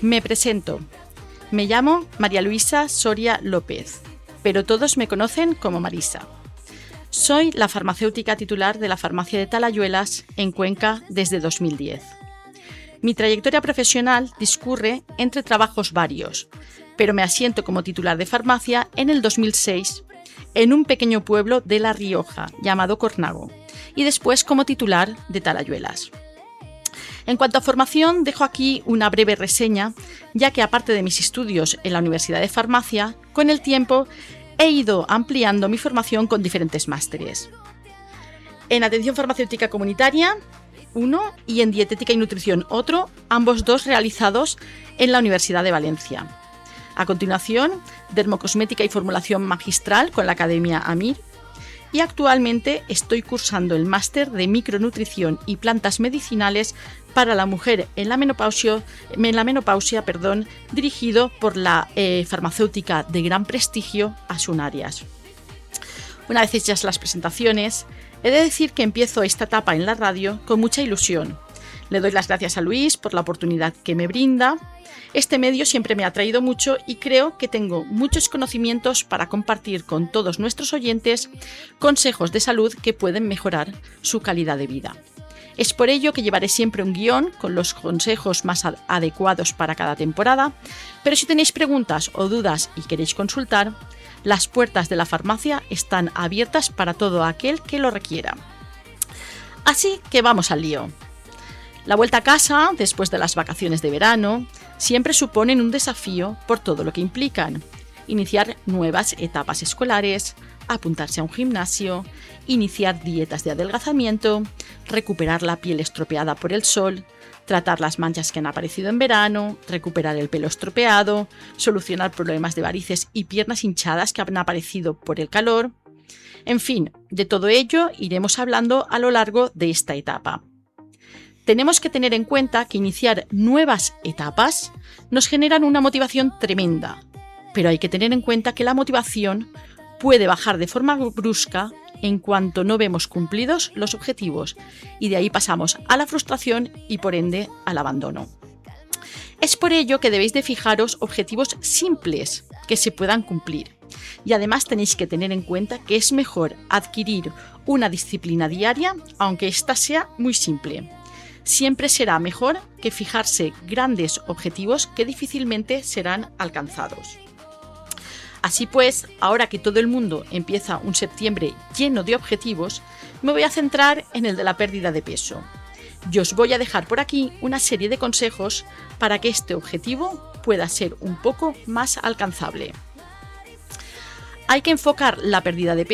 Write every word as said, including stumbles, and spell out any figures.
Me presento. Me llamo María Luisa Soria López, pero todos me conocen como Marisa. Soy la farmacéutica titular de la farmacia de Talayuelas en Cuenca desde dos mil diez. Mi trayectoria profesional discurre entre trabajos varios, pero me asiento como titular de farmacia en el dos mil seis en un pequeño pueblo de La Rioja llamado Cornago y después como titular de Talayuelas. En cuanto a formación, dejo aquí una breve reseña, ya que aparte de mis estudios en la Universidad de Farmacia, con el tiempo he ido ampliando mi formación con diferentes másteres. En Atención Farmacéutica Comunitaria, uno, y en Dietética y Nutrición, otro, ambos dos realizados en la Universidad de Valencia. A continuación, Dermocosmética y Formulación Magistral con la Academia AMIR. Y actualmente estoy cursando el máster de Micronutrición y Plantas Medicinales para la mujer en la menopausia, en la menopausia perdón, dirigido por la eh, farmacéutica de gran prestigio Asunarias. Una vez hechas las presentaciones, he de decir que empiezo esta etapa en la radio con mucha ilusión. Le doy las gracias a Luis por la oportunidad que me brinda. Este medio siempre me ha atraído mucho y creo que tengo muchos conocimientos para compartir con todos nuestros oyentes consejos de salud que pueden mejorar su calidad de vida. Es por ello que llevaré siempre un guión con los consejos más ad- adecuados para cada temporada, pero si tenéis preguntas o dudas y queréis consultar, las puertas de la farmacia están abiertas para todo aquel que lo requiera. Así que vamos al lío. La vuelta a casa, después de las vacaciones de verano, siempre suponen un desafío por todo lo que implican. Iniciar nuevas etapas escolares, apuntarse a un gimnasio, iniciar dietas de adelgazamiento, recuperar la piel estropeada por el sol, tratar las manchas que han aparecido en verano, recuperar el pelo estropeado, solucionar problemas de varices y piernas hinchadas que han aparecido por el calor. En fin, de todo ello iremos hablando a lo largo de esta etapa. Tenemos que tener en cuenta que iniciar nuevas etapas nos generan una motivación tremenda, pero hay que tener en cuenta que la motivación puede bajar de forma brusca en cuanto no vemos cumplidos los objetivos y de ahí pasamos a la frustración y por ende al abandono. Es por ello que debéis de fijaros objetivos simples que se puedan cumplir y además tenéis que tener en cuenta que es mejor adquirir una disciplina diaria aunque ésta sea muy simple. Siempre será mejor que fijarse grandes objetivos que difícilmente serán alcanzados. Así pues, ahora que todo el mundo empieza un septiembre lleno de objetivos, me voy a centrar en el de la pérdida de peso. Yo os voy a dejar por aquí una serie de consejos para que este objetivo pueda ser un poco más alcanzable. Hay que enfocar la pérdida de peso